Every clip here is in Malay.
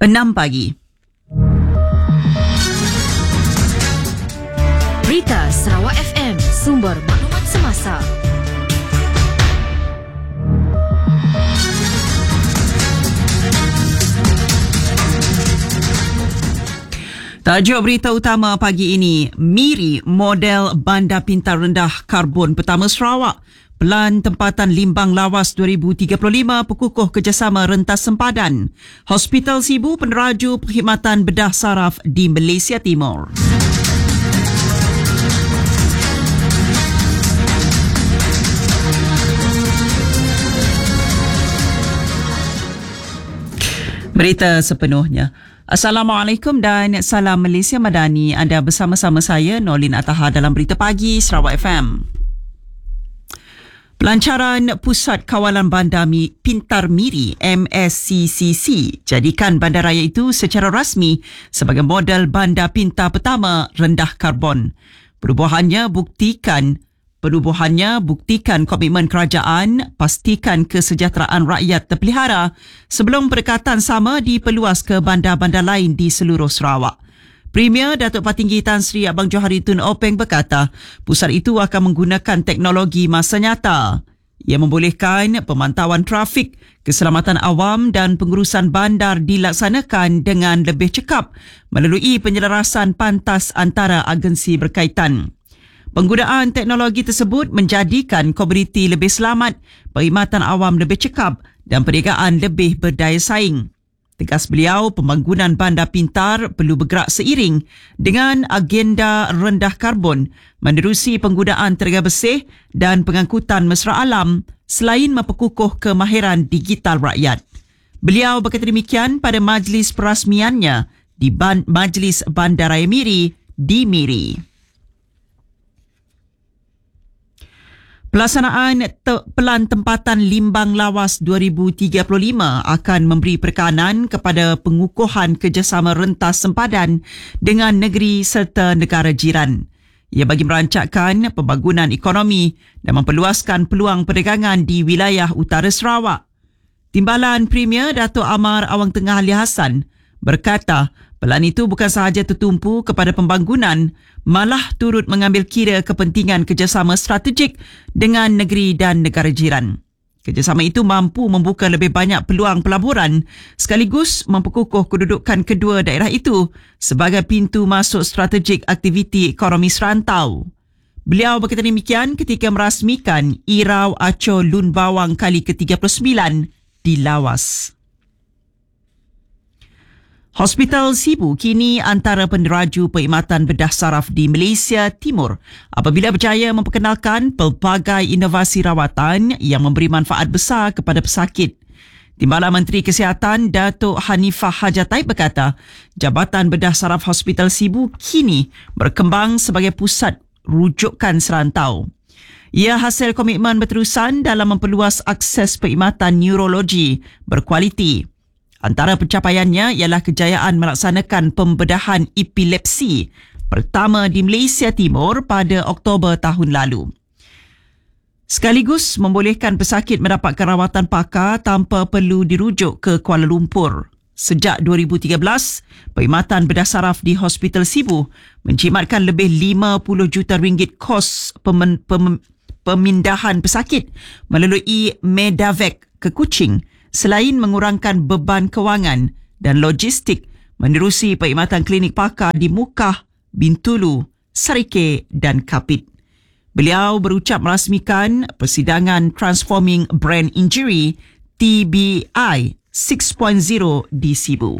6 pagi. Berita Sarawak FM, sumber maklumat semasa. Tajuk berita utama pagi ini, Miri model bandar pintar rendah karbon pertama Sarawak. Pelan tempatan limbang lawas 2035 pekukuh kerjasama rentas sempadan. Hospital Sibu peneraju perkhidmatan bedah saraf di Malaysia Timur. Berita sepenuhnya. Assalamualaikum dan salam Malaysia Madani. Anda bersama-sama saya, Nolin Ataha dalam Berita Pagi Sarawak FM. Pelancaran Pusat Kawalan Bandar Pintar Miri MSCCC jadikan bandaraya itu secara rasmi sebagai model bandar pintar pertama rendah karbon. Perubahannya buktikan komitmen kerajaan pastikan kesejahteraan rakyat terpelihara sebelum pendekatan sama diperluas ke bandar-bandar lain di seluruh Sarawak. Premier Datuk Patinggi Tan Sri Abang Johari Tun Openg berkata, pusat itu akan menggunakan teknologi masa nyata. Ia membolehkan pemantauan trafik, keselamatan awam dan pengurusan bandar dilaksanakan dengan lebih cekap melalui penyelarasan pantas antara agensi berkaitan. Penggunaan teknologi tersebut menjadikan komuniti lebih selamat, perkhidmatan awam lebih cekap dan perniagaan lebih berdaya saing. Tegas beliau, pembangunan bandar pintar perlu bergerak seiring dengan agenda rendah karbon, menerusi penggunaan tenaga bersih dan pengangkutan mesra alam selain memperkukuh kemahiran digital rakyat. Beliau berkata demikian pada majlis perasmiannya di Majlis Bandaraya Miri di Miri. Pelaksanaan Pelan Tempatan Limbang Lawas 2035 akan memberi penekanan kepada pengukuhan kerjasama rentas sempadan dengan negeri serta negara jiran. Ia bagi merancangkan pembangunan ekonomi dan memperluaskan peluang perdagangan di wilayah utara Sarawak. Timbalan Premier Datuk Amar Awang Tengah Ali Hassan berkata, pelan itu bukan sahaja tertumpu kepada pembangunan, malah turut mengambil kira kepentingan kerjasama strategik dengan negeri dan negara jiran. Kerjasama itu mampu membuka lebih banyak peluang pelaburan sekaligus memperkukuh kedudukan kedua daerah itu sebagai pintu masuk strategik aktiviti ekonomi serantau. Beliau berkata demikian ketika merasmikan Irau Aco Lun Bawang kali ke-39 di Lawas. Hospital Sibu kini antara peneraju perkhidmatan bedah saraf di Malaysia Timur apabila berjaya memperkenalkan pelbagai inovasi rawatan yang memberi manfaat besar kepada pesakit. Timbalan Menteri Kesihatan Datuk Hanifah Hajatai berkata, Jabatan Bedah Saraf Hospital Sibu kini berkembang sebagai pusat rujukan serantau. Ia hasil komitmen berterusan dalam memperluas akses perkhidmatan neurologi berkualiti. Antara pencapaiannya ialah kejayaan melaksanakan pembedahan epilepsi pertama di Malaysia Timur pada Oktober tahun lalu. Sekaligus membolehkan pesakit mendapatkan rawatan pakar tanpa perlu dirujuk ke Kuala Lumpur. Sejak 2013, perkhidmatan bedah saraf di Hospital Sibu menjimatkan lebih 50 juta ringgit kos pemindahan pesakit melalui Medavac ke Kuching, selain mengurangkan beban kewangan dan logistik menerusi perkhidmatan klinik pakar di Mukah, Bintulu, Sarike dan Kapit. Beliau berucap merasmikan persidangan Transforming Brain Injury TBI 6.0 di Sibu.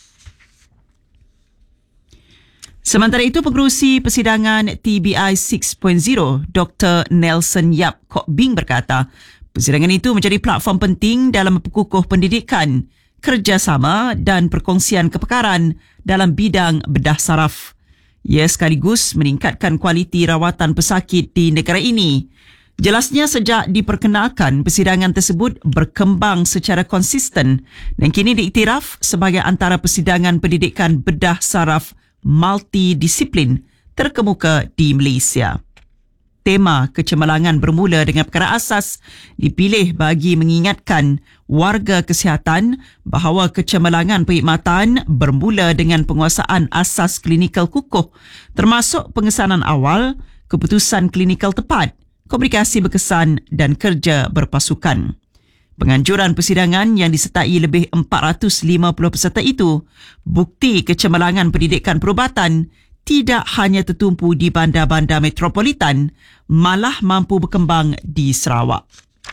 Sementara itu, pengerusi persidangan TBI 6.0 Dr. Nelson Yap Kok Bing berkata, persidangan itu menjadi platform penting dalam memperkukuh pendidikan, kerjasama dan perkongsian kepakaran dalam bidang bedah saraf. Ia sekaligus meningkatkan kualiti rawatan pesakit di negara ini. Jelasnya sejak diperkenalkan, persidangan tersebut berkembang secara konsisten dan kini diiktiraf sebagai antara persidangan pendidikan bedah saraf multidisiplin terkemuka di Malaysia. Tema kecemerlangan bermula dengan perkara asas dipilih bagi mengingatkan warga kesihatan bahawa kecemerlangan perkhidmatan bermula dengan penguasaan asas klinikal kukuh termasuk pengesanan awal, keputusan klinikal tepat, komunikasi berkesan dan kerja berpasukan. Penganjuran persidangan yang disertai lebih 450 peserta itu bukti kecemerlangan pendidikan perubatan tidak hanya tertumpu di bandar-bandar metropolitan, malah mampu berkembang di Sarawak.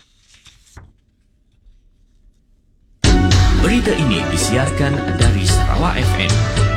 Berita ini disiarkan dari Sarawak FM.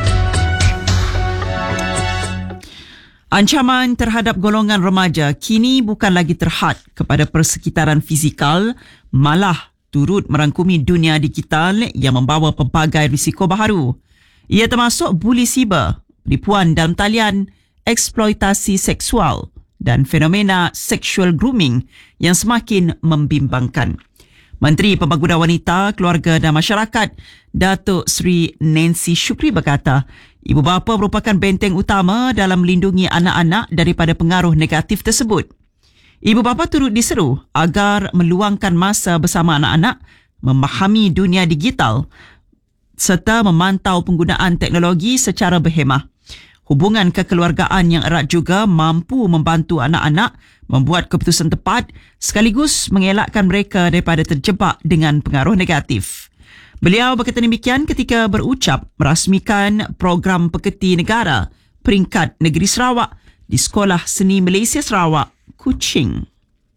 Ancaman terhadap golongan remaja kini bukan lagi terhad kepada persekitaran fizikal, malah turut merangkumi dunia digital yang membawa pelbagai risiko baharu. Ia termasuk buli siber, penipuan dalam talian, eksploitasi seksual dan fenomena sexual grooming yang semakin membimbangkan. Menteri Pembangunan Wanita, Keluarga dan Masyarakat, Datuk Seri Nancy Shukri berkata, ibu bapa merupakan benteng utama dalam melindungi anak-anak daripada pengaruh negatif tersebut. Ibu bapa turut diseru agar meluangkan masa bersama anak-anak, memahami dunia digital serta memantau penggunaan teknologi secara berhemah. Hubungan kekeluargaan yang erat juga mampu membantu anak-anak membuat keputusan tepat sekaligus mengelakkan mereka daripada terjebak dengan pengaruh negatif. Beliau berkata demikian ketika berucap merasmikan program Pekerti Negara peringkat Negeri Sarawak di Sekolah Seni Malaysia Sarawak, Kuching.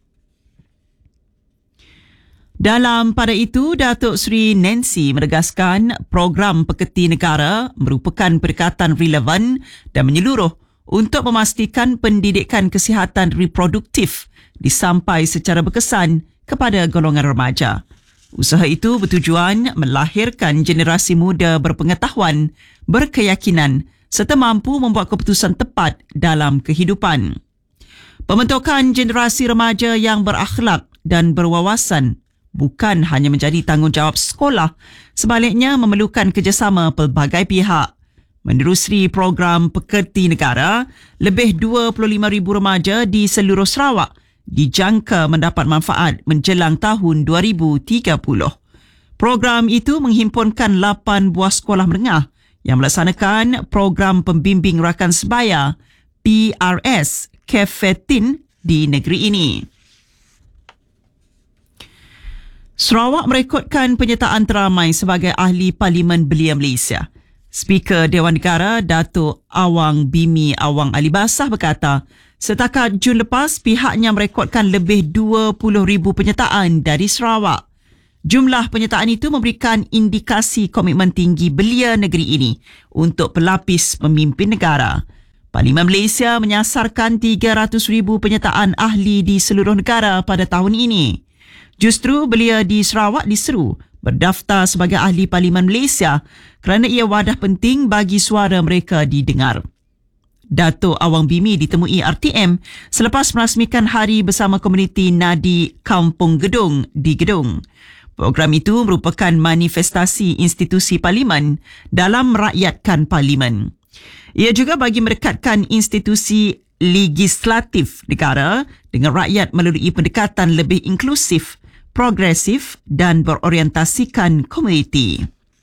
Dalam pada itu, Datuk Seri Nancy menegaskan program Pekerti Negara merupakan pendekatan relevan dan menyeluruh untuk memastikan pendidikan kesihatan reproduktif disampai secara berkesan kepada golongan remaja. Usaha itu bertujuan melahirkan generasi muda berpengetahuan, berkeyakinan serta mampu membuat keputusan tepat dalam kehidupan. Pembentukan generasi remaja yang berakhlak dan berwawasan bukan hanya menjadi tanggungjawab sekolah, sebaliknya memerlukan kerjasama pelbagai pihak. Menerusi program Pekerti Negara, lebih 25,000 remaja di seluruh Sarawak dijangka mendapat manfaat menjelang tahun 2030. Program itu menghimpunkan 8 buah sekolah menengah yang melaksanakan program pembimbing rakan sebaya PRS Kefetin di negeri ini. Sarawak merekodkan penyertaan teramai sebagai Ahli Parlimen Belia Malaysia. Speaker Dewan Negara Datuk Awang Bimi Awang Alibasah berkata, setakat Jun lepas pihaknya merekodkan lebih 20,000 penyertaan dari Sarawak. Jumlah penyertaan itu memberikan indikasi komitmen tinggi belia negeri ini untuk pelapis pemimpin negara. Parlimen Malaysia menyasarkan 300,000 penyertaan ahli di seluruh negara pada tahun ini. Justru belia di Sarawak diseru berdaftar sebagai Ahli Parlimen Malaysia kerana ia wadah penting bagi suara mereka didengar. Datuk Awang Bimi ditemui RTM selepas merasmikan Hari Bersama Komuniti Nadi Kampung Gedung di Gedung. Program itu merupakan manifestasi institusi Parlimen dalam merakyatkan Parlimen. Ia juga bagi merekatkan institusi legislatif negara dengan rakyat melalui pendekatan lebih inklusif, progresif dan berorientasikan komuniti.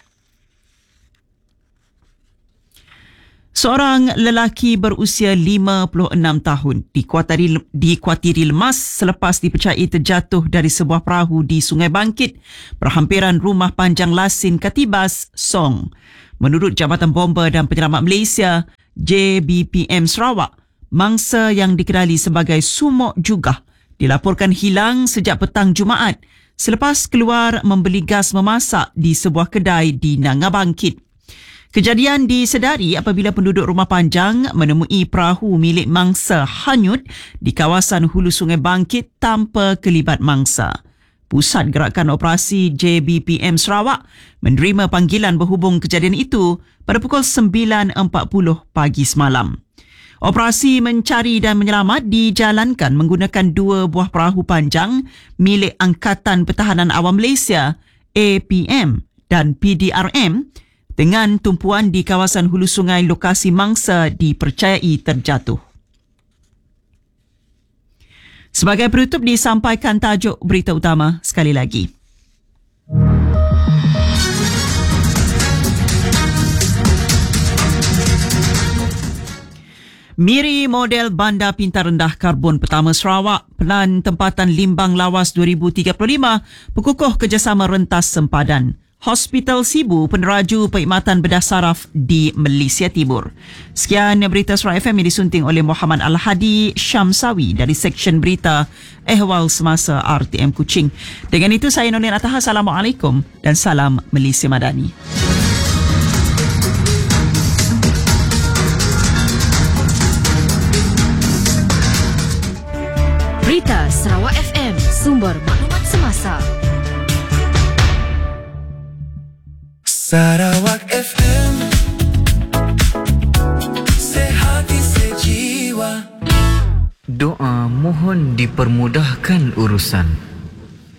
Seorang lelaki berusia 56 tahun dikuatiri lemas selepas dipercayai terjatuh dari sebuah perahu di Sungai Bangkit, berhampiran rumah panjang Lasin Katibas, Song. Menurut Jabatan Bomba dan Penyelamat Malaysia, JBPM Sarawak, mangsa yang dikenali sebagai Sumok Jugah dilaporkan hilang sejak petang Jumaat selepas keluar membeli gas memasak di sebuah kedai di Nanga Bangkit. Kejadian disedari apabila penduduk rumah panjang menemui perahu milik mangsa hanyut di kawasan hulu Sungai Bangkit tanpa kelibat mangsa. Pusat Gerakan Operasi JBPM Sarawak menerima panggilan berhubung kejadian itu pada pukul 9.40 pagi semalam. Operasi mencari dan menyelamat dijalankan menggunakan 2 buah perahu panjang milik Angkatan Pertahanan Awam Malaysia, APM dan PDRM dengan tumpuan di kawasan hulu sungai lokasi mangsa dipercayai terjatuh. Sebagai penutup disampaikan tajuk berita utama sekali lagi. Miri model bandar pintar rendah karbon pertama Sarawak, Pelan Tempatan Limbang Lawas 2035, berkukuh kerjasama rentas sempadan. Hospital Sibu peneraju perkhidmatan bedah saraf di Malaysia Tibur. Sekian berita Sarawak FM yang disunting oleh Muhammad Al-Hadi Syamsawi dari Seksyen Berita Ehwal Semasa RTM Kuching. Dengan itu saya Nolin Ataha, Assalamualaikum dan salam Malaysia Madani. Berita Sarawak FM, sumber maklumat semasa. Sarawak FM, sehati sejiwa. Doa mohon dipermudahkan urusan.